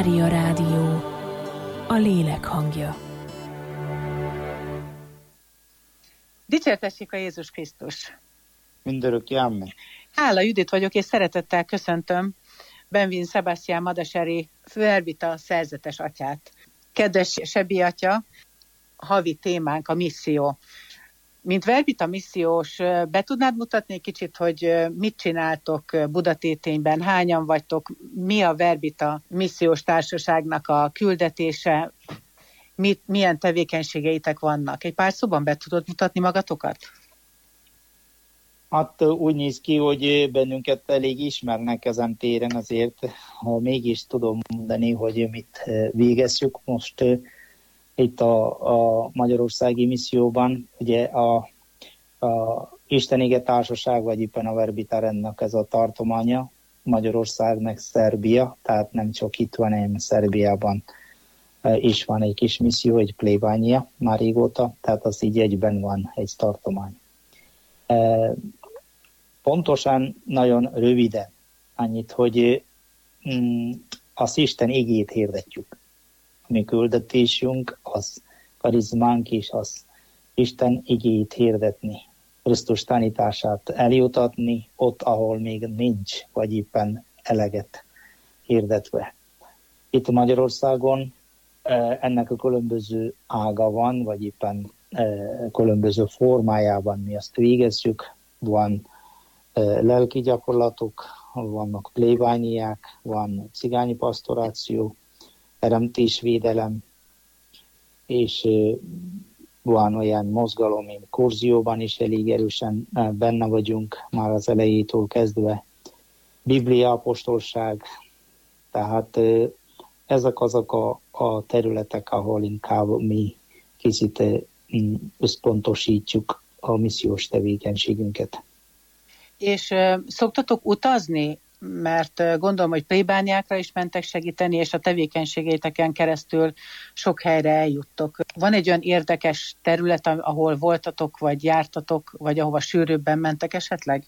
Mária Rádió, a lélek hangja. Dicsértessék a Jézus Krisztus! Mindörökké, amen. Hála, Judit vagyok, és szeretettel köszöntöm Benvin Sebastián Madaseri Verbita szerzetes atyát. Kedves Sebi atya, havi témánk a misszió. Mint Verbita missziós, be tudnád mutatni egy kicsit, hogy mit csináltok Budatétényben, hányan vagytok, mi a Verbita missziós társaságnak a küldetése, milyen tevékenységeitek vannak? Egy pár szóban be tudod mutatni magatokat? Hát úgy néz ki, hogy bennünket elég ismernek ezen téren, azért ha mégis tudom mondani, hogy mit végezzük most itt a Magyarországi misszióban. Ugye a Istenige Társaság, vagy éppen a Verbita rendnek ez a tartománya, Magyarország meg Szerbia, tehát nem csak itt van, hanem Szerbiában is van egy kis misszió, egy plébánia már régóta, tehát az így egyben van egy tartomány. Pontosan nagyon röviden annyit, hogy az Isten igét hirdetjük. A mi küldetésünk, az karizmánk is az Isten igét hirdetni, Krisztus tanítását eljutatni ott, ahol még nincs, vagy éppen eleget hirdetve. Itt Magyarországon ennek a különböző ága van, vagy éppen különböző formájában mi azt végezzük. Van lelki gyakorlatok, vannak plébániák, van cigányi pastoráció, teremtésvédelem, és van olyan mozgalom, mint Kurzióban is elég erősen benne vagyunk, már az elejétől kezdve. Biblia apostolság, tehát ezek azok a területek, ahol inkább mi kicsit összpontosítjuk a missziós tevékenységünket. És szoktatok utazni? Mert gondolom, hogy plébániákra is mentek segíteni, és a tevékenységeiteken keresztül sok helyre eljuttok. Van egy olyan érdekes terület, ahol voltatok, vagy jártatok, vagy ahova sűrűbben mentek esetleg?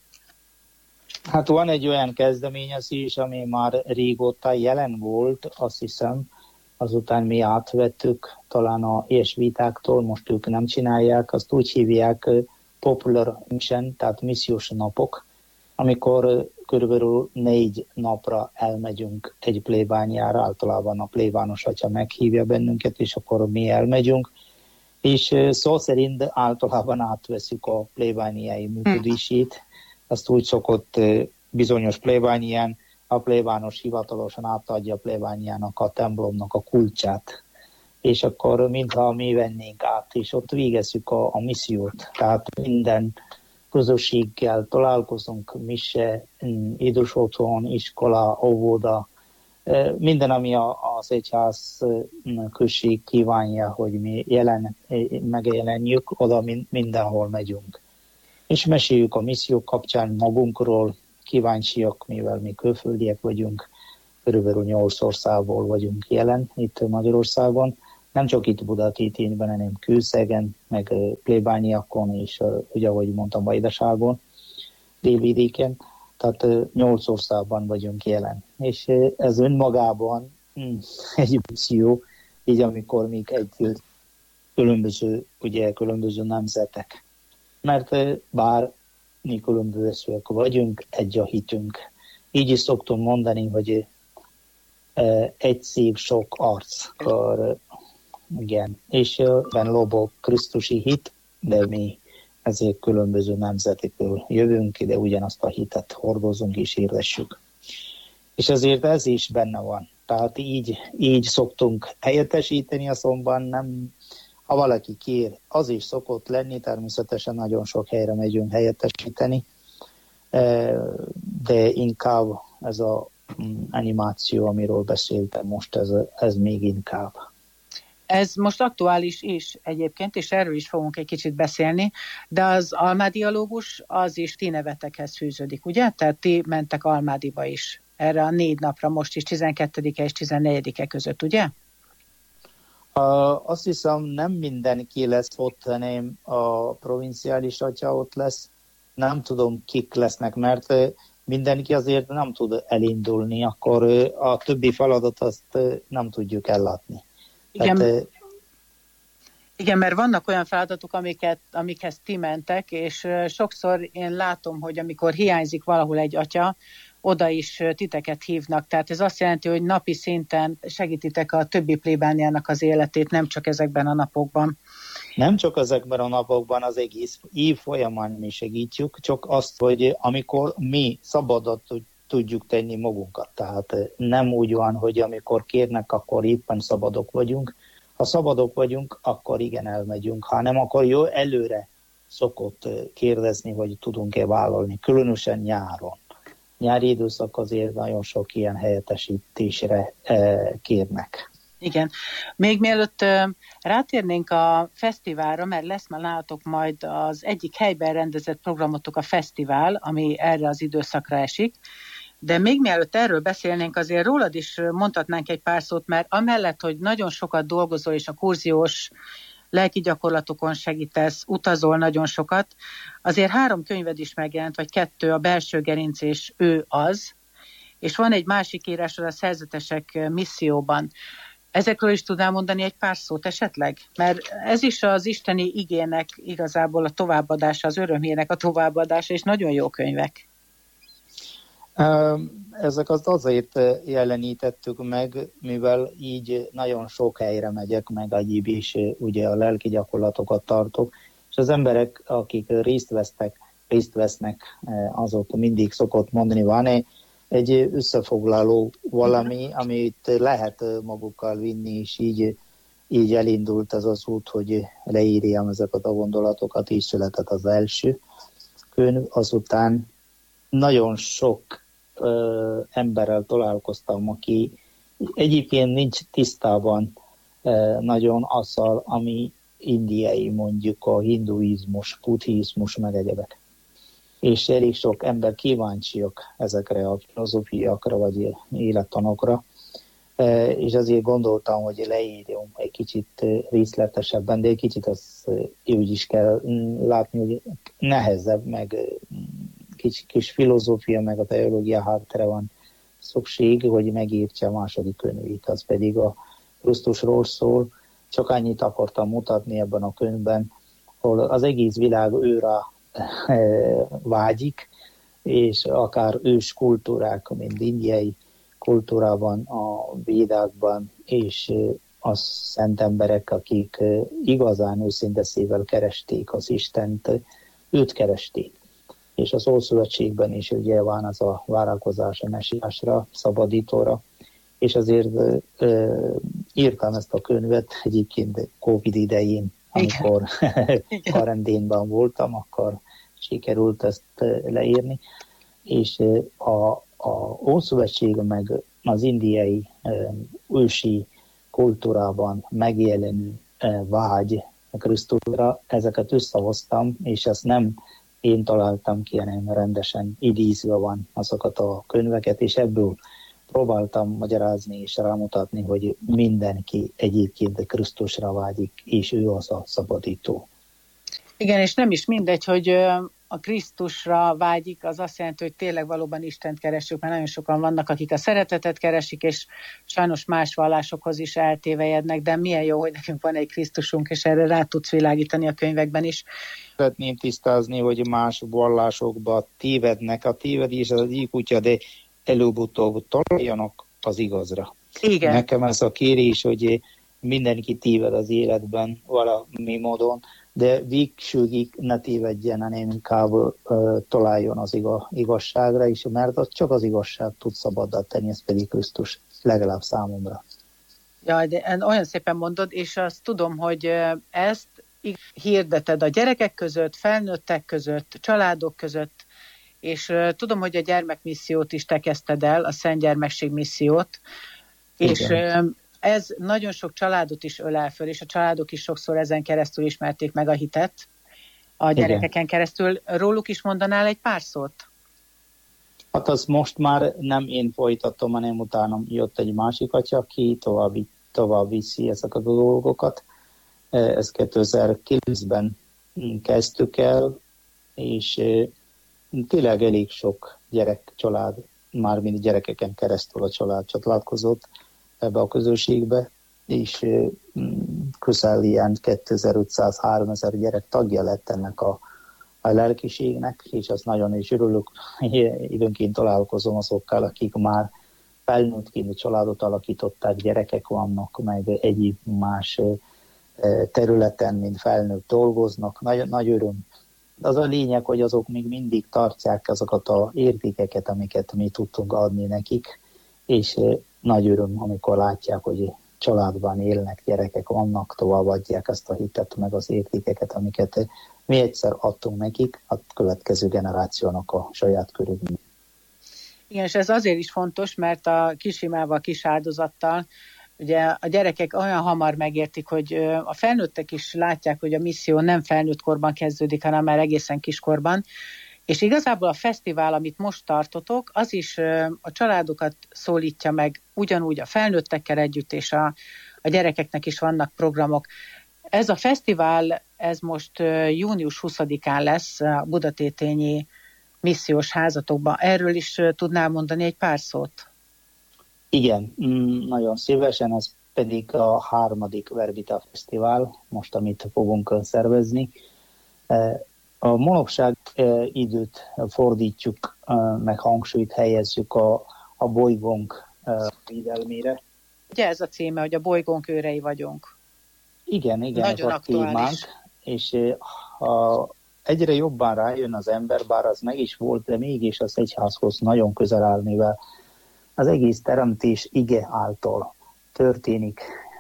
Hát van egy olyan kezdeményezés, ami már régóta jelen volt, azt hiszem, azután mi átvettük talán a iesvitáktól, most ők nem csinálják, azt úgy hívják Popular Mission, tehát missziós napok, amikor körülbelül 4 napra elmegyünk egy plébániára, általában a plébános atya meghívja bennünket, és akkor mi elmegyünk, és szó szerint általában átveszük a plébániai működését. Azt úgy szokott bizonyos plébánián, a plébános hivatalosan átadja a plébániának a templomnak a kulcsát, és akkor mintha mi vennénk át, és ott végezzük a missziót. Tehát minden közösséggel találkozunk, mise, idős otthon, iskola, óvoda, minden, ami az egyház község kívánja, hogy mi megjelenjük, oda mindenhol megyünk. És meséljük a misszió kapcsán magunkról, kíváncsiak, mivel mi külföldiek vagyunk, körülbelül 8 országból vagyunk jelen itt Magyarországon, nem csak itt Budatétényben, hanem Kőszegen, meg plébániakon, és ugye, ahogy mondtam, Vajdaságon, délvidéken, tehát 8 országban vagyunk jelen. És ez önmagában egy misszió, így amikor még egy különböző nemzetek. Mert bár mi különbözőek vagyunk, egy a hitünk. Így is szoktam mondani, hogy egy szív, sok arc. Igen. És ben lobog krisztusi hit, de mi ezért különböző nemzetekből jövünk, de ugyanazt a hitet hordozunk és hirdessük. És ezért ez is benne van. Tehát így szoktunk helyettesíteni, azonban nem, ha valaki kér, az is szokott lenni, természetesen nagyon sok helyre megyünk helyettesíteni, de inkább ez az animáció, amiről beszéltem most, ez még inkább. Ez most aktuális is egyébként, és erről is fogunk egy kicsit beszélni, de az almádialógus az is ti nevetekhez fűződik, ugye? Tehát ti mentek Almádiba is erre a 4 napra, most is 12-e és 14-e között, ugye? Azt hiszem, nem mindenki lesz ott, hanem a provinciális atya ott lesz. Nem tudom, kik lesznek, mert mindenki azért nem tud elindulni, akkor a többi feladat azt nem tudjuk ellátni. Igen, Tehát, igen, mert vannak olyan feladatok, amikhez ti mentek, és sokszor én látom, hogy amikor hiányzik valahol egy atya, oda is titeket hívnak. Tehát ez azt jelenti, hogy napi szinten segítitek a többi plébániának az életét, nem csak ezekben a napokban. nem csak ezekben a napokban, az egész év folyamán mi segítjük, csak azt, hogy amikor mi szabadat tudjuk tenni magunkat. Tehát nem úgy van, hogy amikor kérnek, akkor éppen szabadok vagyunk. Ha szabadok vagyunk, akkor igen, elmegyünk. Ha nem, akkor jó előre szokott kérdezni, hogy tudunk-e vállalni, különösen nyáron. Nyári időszak azért nagyon sok ilyen helyettesítésre kérnek. Igen. Még mielőtt rátérnénk a fesztiválra, mert lesz már nálatok majd az egyik helyben rendezett programotok, a fesztivál, ami erre az időszakra esik, de még mielőtt erről beszélnénk, azért rólad is mondhatnánk egy pár szót, mert amellett, hogy nagyon sokat dolgozol, és a kurziós lelki gyakorlatokon segítesz, utazol nagyon sokat, azért 3 könyved is megjelent, vagy 2, a Belső Gerinc és Ő az, és van egy másik írásod, a Szerzetesek misszióban. Ezekről is tudnál mondani egy pár szót esetleg? Mert ez is az isteni igének igazából a továbbadása, az örömhírnek a továbbadása, és nagyon jó könyvek. Ezek azt azért jelenítettük meg, mivel így nagyon sok helyre megyek, meg egyéb is ugye a lelki gyakorlatokat tartok, és az emberek, akik részt vesznek, azok mindig szokott mondani, van egy összefoglaló valami, amit lehet magukkal vinni, és így elindult ez az út, hogy leírjam ezeket a gondolatokat, így született az első könyv, azután nagyon sok emberrel találkoztam, aki egyébként nincs tisztában nagyon azzal, ami indiai, mondjuk a hinduizmus, buddhizmus, meg egyebek. És elég sok ember kíváncsiak ezekre a filozófiákra, vagy élettanokra, és azért gondoltam, hogy leírjam egy kicsit részletesebben, de egy kicsit azt úgy is kell látni, hogy nehezebb, meg kis filozófia, meg a teológia háttere van szükség, hogy megírtsa a második könyvét, az pedig a Krisztusról szól. Csak annyit akartam mutatni ebben a könyvben, ahol az egész világ őre vágyik, és akár ős kultúrák, mint indiai kultúrában, a védákban, és a szent emberek, akik igazán őszinte szívvel keresték az Istent, őt keresték. És az Ószövetségben is ugye van az a várakozás a mesiásra, szabadítóra, és azért írtam ezt a könyvet egyébként Covid idején, amikor karanténban voltam, akkor sikerült ezt leírni, és a Ószövetség meg az indiai ősi kultúrában megjelenő vágy a Krisztusra, ezeket összehoztam, és ezt nem én találtam ki, hanem rendesen idézve van azokat a könyveket, és ebből próbáltam magyarázni és rámutatni, hogy mindenki egyébként Krisztusra vágyik, és ő az a szabadító. Igen, és nem is mindegy, hogy a Krisztusra vágyik, az azt jelenti, hogy tényleg valóban Istent keresünk, mert nagyon sokan vannak, akik a szeretetet keresik, és sajnos más vallásokhoz is eltévejednek, de milyen jó, hogy nekünk van egy Krisztusunk, és erre rá tudsz világítani a könyvekben is. Szeretném tisztázni, hogy más vallásokban tévednek. A tévedés az egyik kutya, de előbb-utóbb találjanak az igazra. Igen. Nekem ez a kérés, hogy mindenki téved az életben valami módon, de végsőgig ne tévedjen, hanem inkább találjon az igazságra is, mert az csak az igazság tud szabaddá tenni, ez pedig Krisztus, legalább számomra. Jaj, de olyan szépen mondod, és azt tudom, hogy ezt hirdeted a gyerekek között, felnőttek között, családok között, és tudom, hogy a gyermekmissziót is te kezdted el, a Szent Gyermekség missziót, igen. És ez nagyon sok családot is ölel föl, és a családok is sokszor ezen keresztül ismerték meg a hitet, a gyerekeken igen. keresztül. Róluk is mondanál egy pár szót? Hát az most már nem én folytatom, hanem utána jött egy másik atya, aki tovább viszi ezeket a dolgokat. Ez 2009-ben kezdtük el, és tényleg elég sok család, mármint gyerekeken keresztül a család csatlakozott ebbe a közösségbe, és közel ilyen 2500-3000 gyerek tagja lett ennek a lelkiségnek, és azt nagyon is örülök, időnként találkozom azokkal, akik már felnőttként családot alakították, gyerekek vannak, meg egyéb más területen, mint felnőtt dolgoznak. Nagy öröm. Az a lényeg, hogy azok még mindig tartják azokat az értékeket, amiket mi tudtunk adni nekik, és nagy öröm, amikor látják, hogy családban élnek, gyerekek vannak, továbbadják ezt a hitet, meg az értékeket, amiket mi egyszer adtunk nekik, a következő generációnak a saját körülményében. Igen, és ez azért is fontos, mert a kisimával, kis áldozattal, ugye a gyerekek olyan hamar megértik, hogy a felnőttek is látják, hogy a misszió nem felnőtt korban kezdődik, hanem már egészen kiskorban, és igazából a fesztivál, amit most tartotok, az is a családokat szólítja meg ugyanúgy a felnőttekkel együtt, és a gyerekeknek is vannak programok. Ez a fesztivál, ez most június 20-án lesz a Budatétényi missziós házatokban. Erről is tudnál mondani egy pár szót? Igen, nagyon szívesen, ez pedig a 3. Verbita Fesztivál, most amit fogunk szervezni. A manapság időt fordítjuk, meg hangsúlyt helyezzük a bolygónk védelmére. Ugye ez a címe, hogy a bolygónk őrei vagyunk. Igen, nagyon ez a témánk, és egyre jobban rájön az ember, bár az meg is volt, de mégis az egyházhoz nagyon közel áll, mivel az egész teremtés ige által történik.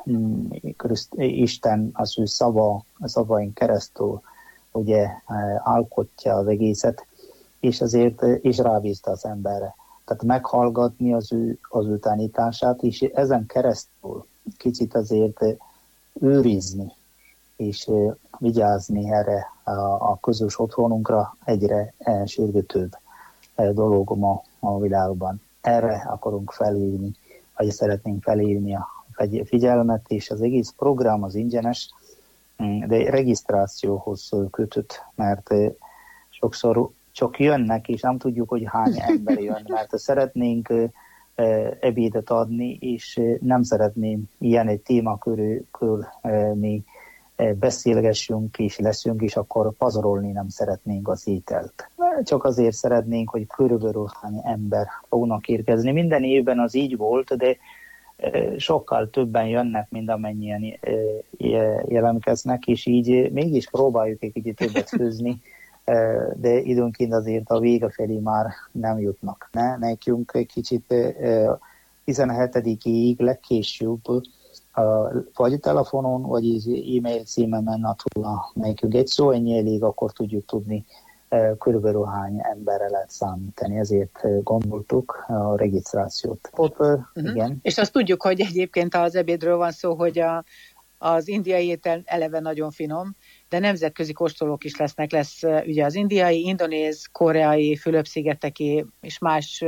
Isten az ő szavain keresztül ugye alkotja az egészet, és azért és rábízta az emberre. Tehát meghallgatni az ő tanítását, és ezen keresztül kicsit azért őrizni, és vigyázni erre a közös otthonunkra egyre sürgetőbb dolog ma a világban. Erre akarunk felhívni, vagy szeretnénk felhívni a figyelmet, és az egész program az ingyenes, de regisztrációhoz kötött, mert sokszor csak jönnek, és nem tudjuk, hogy hány ember jön, mert szeretnénk ebédet adni, és nem szeretném ilyen egy téma körül mi beszélgessünk és leszünk, és akkor pazarolni nem szeretnénk az ételt. Csak azért szeretnénk, hogy körülbelül hány ember fognak érkezni. Minden évben az így volt, de sokkal többen jönnek, mint amennyien jelentkeznek, és így mégis próbáljuk egy kicsit többet főzni, de időnként azért a vége felé már nem jutnak. Nekünk egy kicsit 17-ig legkésőbb vagy telefonon, vagy e-mail címemen tudna nekünk egy szó, ennyi elég, akkor tudjuk tudni körülbelül hány emberre lehet számítani, ezért gondoltuk a regisztrációt. Igen. És azt tudjuk, hogy egyébként az ebédről van szó, hogy az indiai étel eleve nagyon finom, de nemzetközi kóstolók is lesznek. Lesz ugye az indiai, indonéz, koreai, Fülöp-szigeteki és más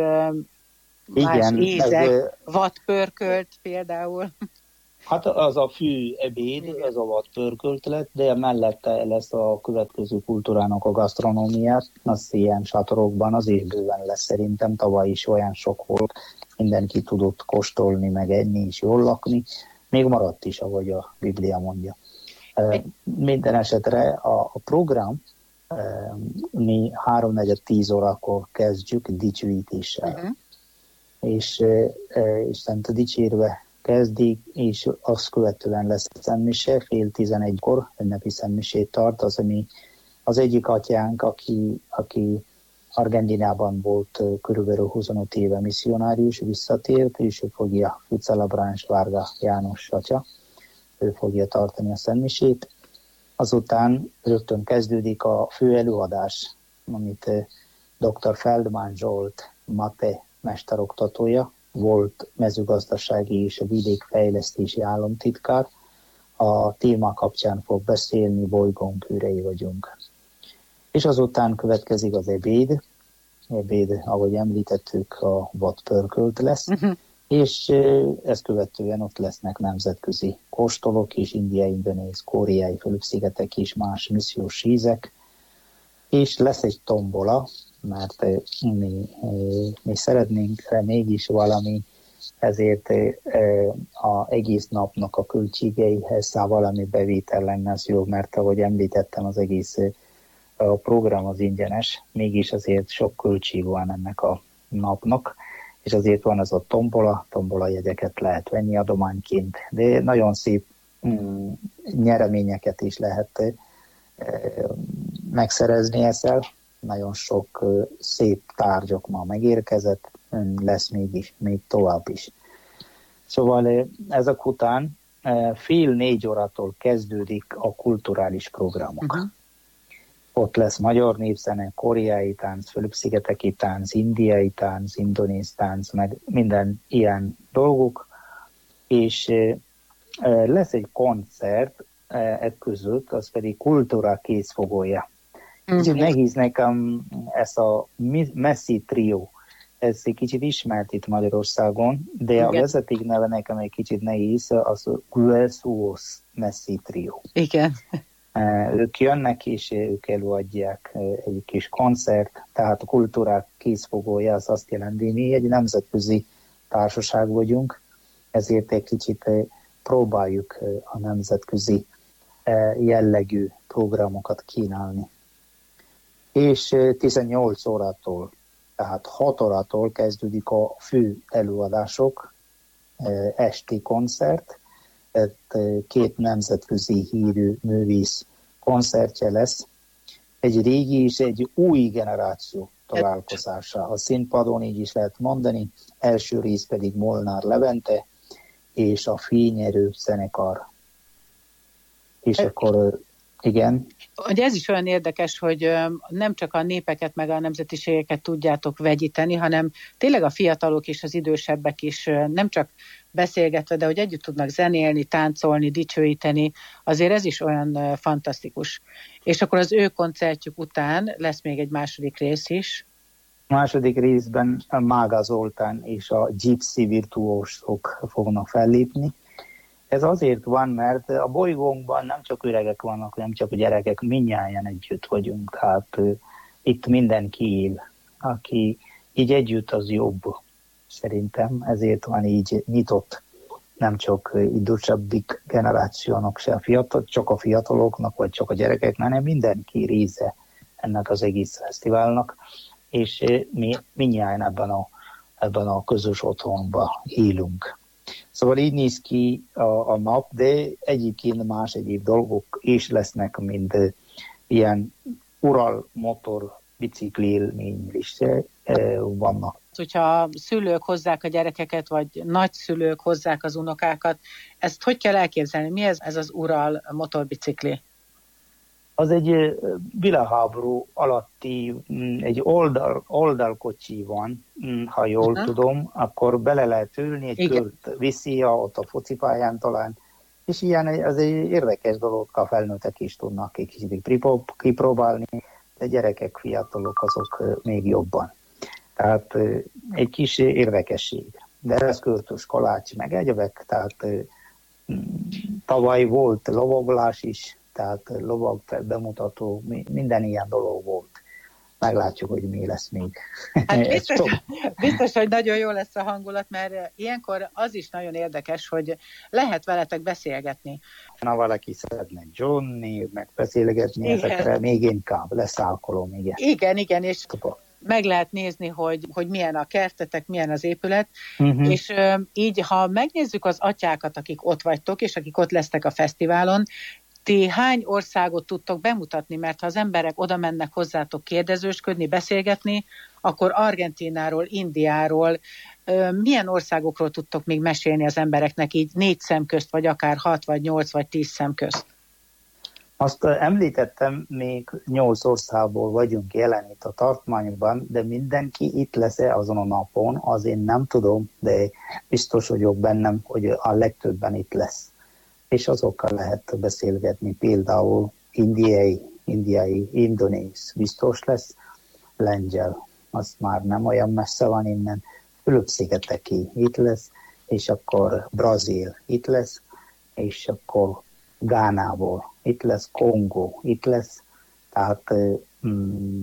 ízek, vadpörkölt például. Hát az a fő ebéd, ez a vadpörkölt lett, de mellette lesz a következő kultúrának a gasztronómiát, az ilyen sátorokban az is bőven lesz szerintem, tavaly is olyan sok volt, mindenki tudott kóstolni, meg enni és jól lakni, még maradt is, ahogy a Biblia mondja. Minden esetre a program, mi 3-4-10 órakor kezdjük dicsőítéssel, és Istent dicsérve kezdik, és azt követően lesz szentmise, 10:30-kor ünnepi szentmisét tart, az egyik atyánk, aki Argentinában volt körülbelül 25 éve misszionárius, visszatért, és ő fogja Fucalabráns Várga János atya, ő fogja tartani a szentmisét. Azután rögtön kezdődik a fő előadás, amit dr. Feldman Zsolt, MATE mesteroktatója, volt mezőgazdasági és a vidékfejlesztési államtitkár, a téma kapcsán fog beszélni, bolygónk őrei vagyunk. És azután következik az ebéd, ahogy említettük, a vadpörkölt lesz, és ezt követően ott lesznek nemzetközi kóstolók és indiai, indonéz, koreai, Fülöp-szigetek és más missziós ízek, és lesz egy tombola, mert mi szeretnénk mégis valami, ezért az egész napnak a költségeihez valami bevétel lenne az jó, mert ahogy említettem, az egész a program az ingyenes, mégis azért sok költség van ennek a napnak, és azért van ez a tombola jegyeket lehet venni adományként, de nagyon szép nyereményeket is lehet megszerezni ezzel. Nagyon sok szép tárgyak ma megérkezett, lesz még tovább is. Szóval ezek után 3:30 kezdődik a kulturális programok. Ott lesz magyar népzene, koreai tánc, Fülöp-szigeteki tánc, indiai tánc, indonéz tánc, meg minden ilyen dolgok, és lesz egy koncert között, az pedig kultúra készfogója. Kicsit nehéz nekem ez a Messi Trio, ez egy kicsit ismert itt Magyarországon, de igen. A vezeték neve nekem egy kicsit nehéz, az Guesuos Messi Trio. Igen. Ők jönnek és ők előadják egy kis koncert, tehát a kultúrák készfogója, az azt jelenti, mi egy nemzetközi társaság vagyunk, ezért egy kicsit próbáljuk a nemzetközi jellegű programokat kínálni. És 18 órától, tehát 6 órától kezdődik a fő előadások, esti koncert, 2 nemzetközi hírű művész koncertje lesz. Egy régi és egy új generáció találkozása. A színpadon így is lehet mondani, első rész pedig Molnár Levente és a Fényerő zenekar. És akkor igen. Ugye ez is olyan érdekes, hogy nem csak a népeket meg a nemzetiségeket tudjátok vegyíteni, hanem tényleg a fiatalok és az idősebbek is nem csak beszélgetve, de hogy együtt tudnak zenélni, táncolni, dicsőíteni, azért ez is olyan fantasztikus. És akkor az ő koncertjük után lesz még egy második rész is. A második részben Mága Zoltán és a Gypsy virtuósok fognak fellépni. Ez azért van, mert a bolygónkban nem csak öregek vannak, nem csak a gyerekek, mindnyájan együtt vagyunk. Hát itt mindenki él, aki így együtt, az jobb, szerintem. Ezért van így nyitott, nem csak idősebbik generációnak, se a fiatal, csak a fiataloknak, vagy csak a gyerekeknek, hanem mindenki része ennek az egész fesztiválnak. És mi mindnyájan ebben a közös otthonban élünk. Szóval így néz ki a nap, de egyébként más egyéb dolgok is lesznek, mint ilyen Ural motor bicikli élmény is vannak. Hogyha szülők hozzák a gyerekeket, vagy nagyszülők hozzák az unokákat, ezt hogy kell elképzelni? Mi ez az Ural motorbicikli? Az egy világháború alatti, egy oldalkocsi van, ha jól tudom, akkor bele lehet ülni, egy kört viszi, ott a focipályán talán, és ilyen az egy érdekes dolog, a felnőttek is tudnak egy kicsit kipróbálni, de gyerekek, fiatalok azok még jobban. Tehát egy kis érdekesség. De ez körtös kalács, meg egyebek, tehát tavaly volt lovaglás is, tehát lovag bemutató, minden ilyen dolog volt. Meglátjuk, hogy mi lesz még. Hát biztos, hogy nagyon jó lesz a hangulat, mert ilyenkor az is nagyon érdekes, hogy lehet veletek beszélgetni. Ha valaki szeretne Johnny, meg beszélgetni, ezekre még inkább lesz alkalom. Igen, és meg lehet nézni, hogy milyen a kertetek, milyen az épület, és így, ha megnézzük az atyákat, akik ott vagytok, és akik ott lesznek a fesztiválon, ti hány országot tudtok bemutatni, mert ha az emberek oda mennek hozzátok kérdezősködni, beszélgetni, akkor Argentínáról, Indiáról, milyen országokról tudtok még mesélni az embereknek így 4 szem közt, vagy akár 6, vagy 8, vagy 10 szem közt? Azt említettem, még 8 országból vagyunk jelen itt a tartományban, de mindenki itt lesz-e azon a napon, az én nem tudom, de biztos vagyok bennem, hogy a legtöbben itt lesz. És azokkal lehet beszélgetni, például indiai, indonéz biztos lesz, lengyel, az már nem olyan messze van innen, Fülöp-szigeteki itt lesz, és akkor Brazil itt lesz, és akkor Gánából itt lesz, Kongó itt lesz, tehát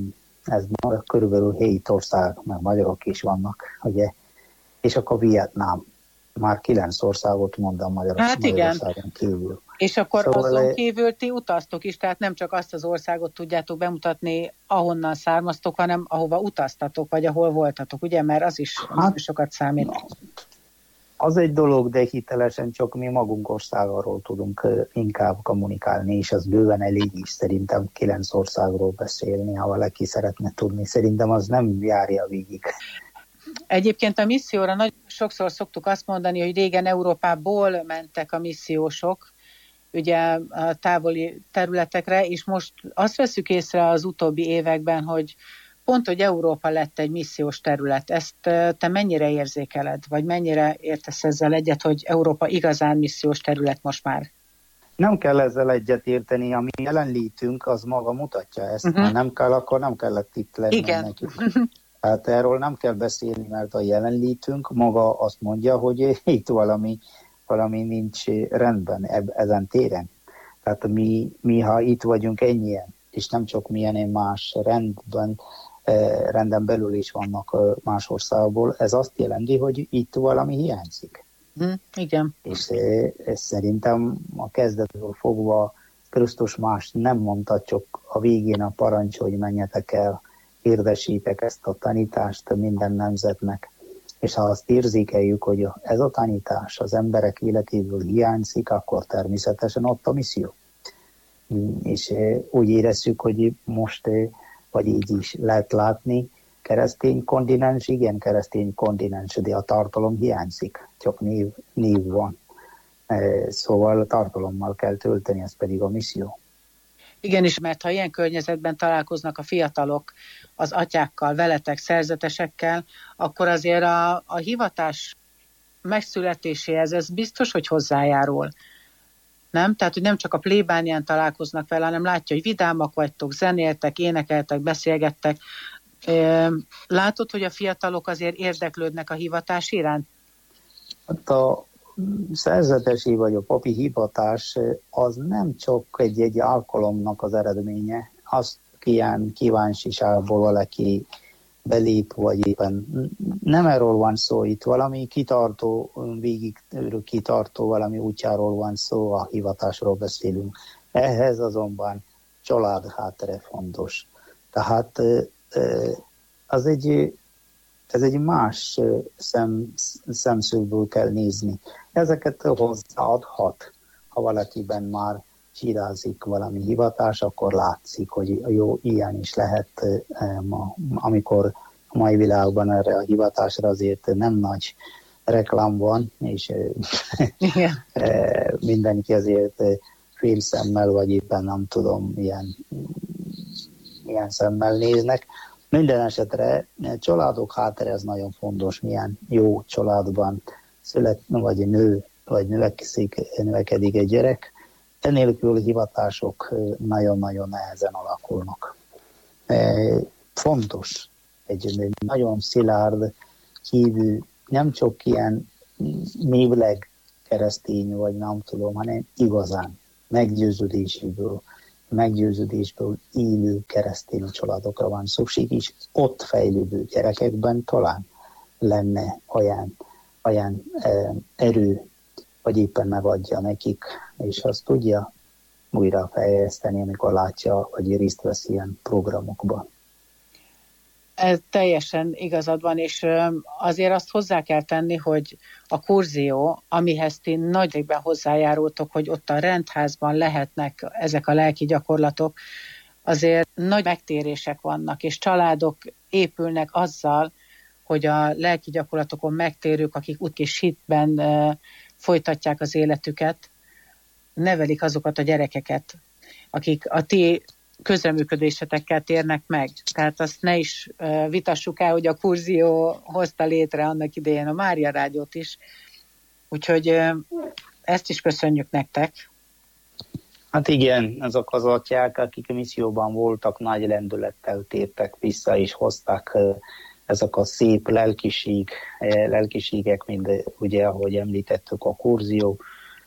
Ez már körülbelül 7 ország, meg magyarok is vannak, ugye? És akkor Vietnám. Már 9 országot mondom Magyarországon kívül. És akkor szóval azon kívül ti utaztok is, tehát nem csak azt az országot tudjátok bemutatni, ahonnan származtok, hanem ahova utaztatok, vagy ahol voltatok, ugye? Mert az is sokat számít. No, az egy dolog, de hitelesen csak mi magunk országáról tudunk inkább kommunikálni, és az bőven elég is szerintem 9 országról beszélni, ha valaki szeretne tudni. Szerintem az nem járja végig. Egyébként a misszióra nagyon sokszor szoktuk azt mondani, hogy régen Európából mentek a missziósok, ugye a távoli területekre, és most azt veszük észre az utóbbi években, hogy pont, hogy Európa lett egy missziós terület. Ezt te mennyire érzékeled, vagy mennyire értesz ezzel egyet, hogy Európa igazán missziós terület most már? Nem kell ezzel egyet érteni, ami jelenlétünk, az maga mutatja ezt. Ha nem kell, akkor nem kellett itt lenni nekünk. Hát erről nem kell beszélni, mert a jelenlétünk maga azt mondja, hogy itt valami nincs rendben ezen téren. Tehát mi ha itt vagyunk ennyien, és nem csak milyen más renden belül is vannak más országból, ez azt jelenti, hogy itt valami hiányzik. Igen. És szerintem a kezdetből fogva Krisztus más nem mondta, csak a végén a parancs, hogy menjetek el, érdesítek ezt a tanítást minden nemzetnek. És ha azt érzékeljük, hogy ez a tanítás az emberek életéből hiányzik, akkor természetesen ott a misszió. És úgy érezzük, hogy most, vagy így is lehet látni, keresztény kontinens, igen, keresztény kontinens, de a tartalom hiányzik, csak név van. Szóval tartalommal kell tölteni, ez pedig a misszió. Igen, és mert ha ilyen környezetben találkoznak a fiatalok az atyákkal, veletek, szerzetesekkel, akkor azért a hivatás megszületéséhez ez biztos, hogy hozzájárul. Nem? Tehát, hogy nem csak a plébánián találkoznak vele, hanem látja, hogy vidámak vagytok, zenéltek, énekeltek, beszélgettek. Látod, hogy a fiatalok azért érdeklődnek a hivatás iránt? Hát a szerzetesi vagy a papi hivatás az nem csak egy alkalomnak az eredménye, azt ilyen kíváncsiságból valaki belép, vagy éppen nem erről van szó, itt valami kitartó, végig kitartó valami útjáról van szó, a hivatásról beszélünk. Ehhez azonban család háttere fontos. Tehát ez egy más szemszögből kell nézni. Ezeket hozzáadhat, ha valakiben már csirázik valami hivatás, akkor látszik, hogy jó, ilyen is lehet, amikor a mai világban erre a hivatásra azért nem nagy reklám van, és mindenki azért fél szemmel, vagy éppen nem tudom, ilyen szemmel néznek. Minden esetre családok háttere ez nagyon fontos, milyen jó családban vagy nő, vagy növekedik egy gyerek. Enélkül hivatások nagyon-nagyon nehezen alakulnak. Fontos egy nagyon szilárd hívő, nem csak ilyen névleg keresztény, vagy nem tudom, hanem igazán meggyőződésből élő keresztény családokra van szükség, és ott fejlődő gyerekekben talán lenne olyan erő, vagy éppen megadja nekik, és azt tudja újra fejleszteni, amikor látja, vagy részt vesz ilyen programokban. Ez teljesen igazad van, és azért azt hozzá kell tenni, hogy a kurzió, amihez ti nagyrésben hozzájárultok, hogy ott a rendházban lehetnek ezek a lelki gyakorlatok, azért nagy megtérések vannak, és családok épülnek azzal, hogy a lelki gyakorlatokon megtérők, akik úgy kis hitben folytatják az életüket, nevelik azokat a gyerekeket, akik a ti közreműködésetekkel térnek meg. Tehát azt ne is vitassuk el, hogy a kurzió hozta létre annak idején a Mária Rádiót is. Úgyhogy ezt is köszönjük nektek. Hát igen, azok az atyák, akik a misszióban voltak, nagy lendülettel tértek vissza, és hozták ezek a szép lelkiségek, mint ugye, ahogy említettük, a kurzió,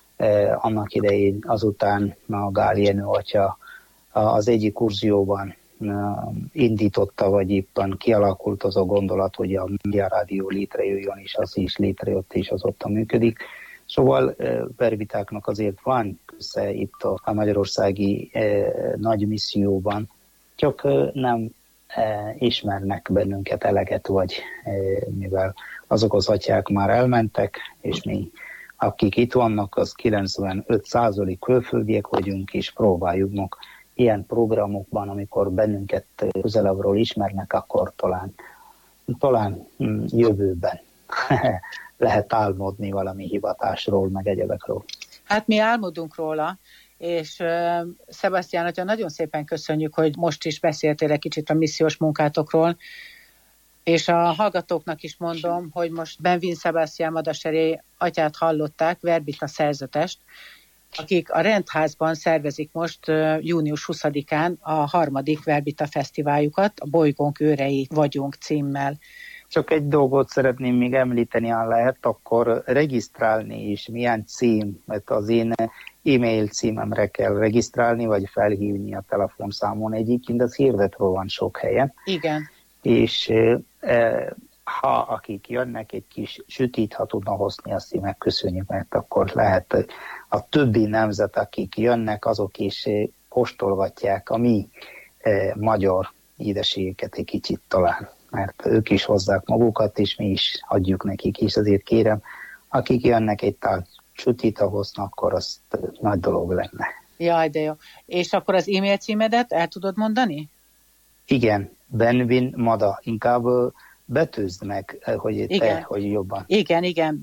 annak idején azután a Gál Jenő atya az egyik kurzióban indította, vagy éppen kialakult az a gondolat, hogy a Média Rádió létrejöjjön, és az is létrejött, és azóta működik. Szóval Verbitáknak azért van köze itt a magyarországi nagy misszióban, csak nem ismernek bennünket eleget, vagy mivel azok az atyák már elmentek, és mi, akik itt vannak, az 95% külföldiek vagyunk, és próbáljuk ilyen programokban, amikor bennünket közelebbről ismernek, akkor talán jövőben lehet álmodni valami hivatásról, meg egyebekről. Hát mi álmodunk róla, és Sebastián atya, nagyon szépen köszönjük, hogy most is beszéltél egy kicsit a missziós munkátokról, és a hallgatóknak is mondom, hogy most Benvin Sebastián Madaseri atyát hallották, Verbita szerzetest, akik a rendházban szervezik most június 20-án a 3. Verbita fesztiváljukat, a Bolygónk őrei vagyunk címmel. Csak egy dolgot szeretném még említeni, ha lehet, akkor regisztrálni is, milyen cím, mert az én e-mail címemre kell regisztrálni, vagy felhívni a telefonszámon. Egyébként az hirdetve van sok helyen. Igen. És ha akik jönnek, egy kis sütit, ha tudna hozni, azt megköszönjük, mert akkor lehet a többi nemzet, akik jönnek, azok is kóstolgatják a mi magyar édességeket egy kicsit talán, mert ők is hozzák magukat, és mi is adjuk nekik, és azért kérem, akik jönnek egy tál sütit, ha hoznak, akkor az nagy dolog lenne. Jaj, de jó. És akkor az e-mail címedet el tudod mondani? Igen, Benvin Mada. Inkább betűzd meg, hogy igen. Te, hogy jobban. Igen.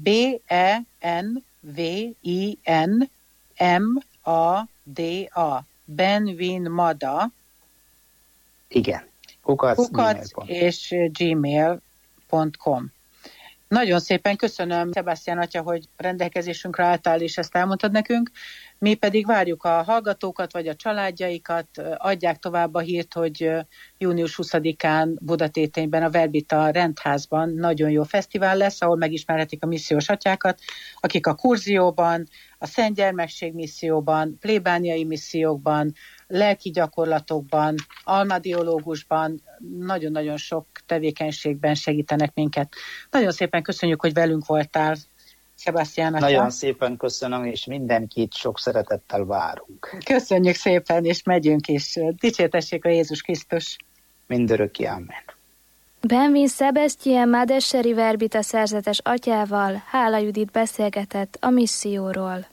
B-E-N-V-I-N-M-A-D-A. Benvin Mada. Igen. Kukac és gmail.com. Nagyon szépen köszönöm, Sebastián atya, hogy rendelkezésünkre álltál, és ezt elmondtad nekünk. Mi pedig várjuk a hallgatókat, vagy a családjaikat, adják tovább a hírt, hogy június 20-án Budatétényben, a Verbita rendházban nagyon jó fesztivál lesz, ahol megismerhetik a missziós atyákat, akik a Kurzióban, a Szent Gyermekség misszióban, plébániai missziókban, lelki gyakorlatokban, almadiológusban, nagyon-nagyon sok tevékenységben segítenek minket. Nagyon szépen köszönjük, hogy velünk voltál, Sebastián atya. Nagyon szépen köszönöm, és mindenkit sok szeretettel várunk. Köszönjük szépen, és megyünk is. Dicsértessék a Jézus Krisztus. Mindörökké, amen. Benvin Sebastián Madaseri Verbita szerzetes atyával Hála Judit beszélgetett a misszióról.